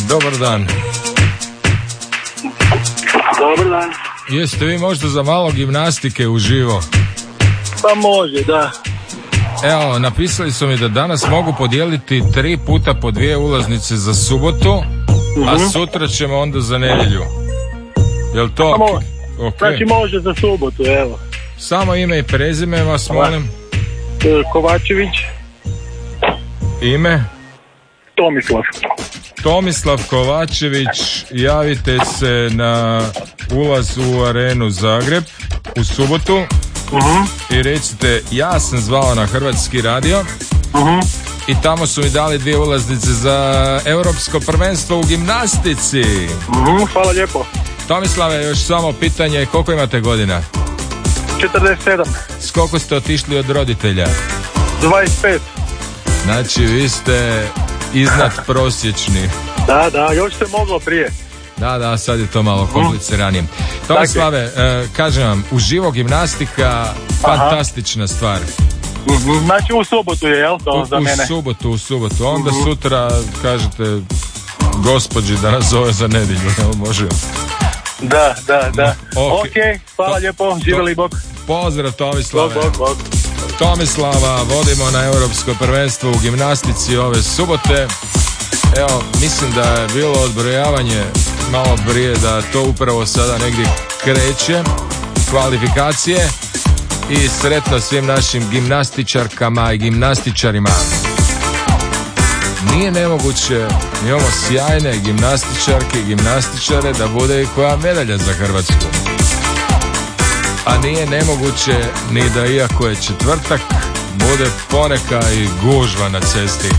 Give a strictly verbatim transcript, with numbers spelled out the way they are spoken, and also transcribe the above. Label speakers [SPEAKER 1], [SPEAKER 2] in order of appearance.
[SPEAKER 1] Dobar dan.
[SPEAKER 2] Dobar dan.
[SPEAKER 1] Jeste vi možda za malo gimnastike uživo?
[SPEAKER 2] Pa može, da.
[SPEAKER 1] Evo, napisali su mi da danas mogu podijeliti tri puta po dvije ulaznice za subotu, uh-huh. a sutra ćemo onda za nedjelju. Jel to?
[SPEAKER 2] Pa može.
[SPEAKER 1] Okay.
[SPEAKER 2] Znači može za subotu, evo.
[SPEAKER 1] Samo ime i prezime vas molim.
[SPEAKER 2] Kovačević.
[SPEAKER 1] Ime?
[SPEAKER 2] Tomislav.
[SPEAKER 1] Tomislav Kovačević, javite se na ulaz u Arenu Zagreb u subotu uh-huh. i recite ja sam zvao na Hrvatski radio uh-huh. i tamo su mi dali dvije ulaznice za Europsko prvenstvo u gimnastici.
[SPEAKER 2] Uh-huh. Hvala lijepo.
[SPEAKER 1] Tomislave, još samo pitanje, koliko imate godina?
[SPEAKER 2] četrdeset sedam.
[SPEAKER 1] S koliko ste otišli od roditelja?
[SPEAKER 2] dvadeset pet.
[SPEAKER 1] Znači vi ste iznad prosječni.
[SPEAKER 2] Da, da, još se moglo prije.
[SPEAKER 1] Da, da, sad je to malo kompliciranije. Tomislave, eh, kažem vam, uživo gimnastika, fantastična Aha. stvar.
[SPEAKER 2] Uh-huh. Znači u subotu je, jel to
[SPEAKER 1] u,
[SPEAKER 2] za mene?
[SPEAKER 1] U subotu, u subotu. Onda
[SPEAKER 2] uh-huh.
[SPEAKER 1] sutra kažete gospođi da nas zove za nedjelju, jel može?
[SPEAKER 2] Da, da, da.
[SPEAKER 1] Ok,
[SPEAKER 2] okay. Hvala to, lijepo, živjeli Bog.
[SPEAKER 1] Pozdrav Tomislave.
[SPEAKER 2] Bog, bog, bog.
[SPEAKER 1] Tomislava vodimo na Europsko prvenstvo u gimnastici ove subote. Evo, mislim da je bilo odbrojavanje malo prije da to upravo sada negdje kreće, kvalifikacije i sretno svim našim gimnastičarkama i gimnastičarima. Nije nemoguće, imamo sjajne gimnastičarke i gimnastičare da bude i koja medalja za Hrvatsku. A nije nemoguće ni da iako je četvrtak bude poneka i gužva na cesti.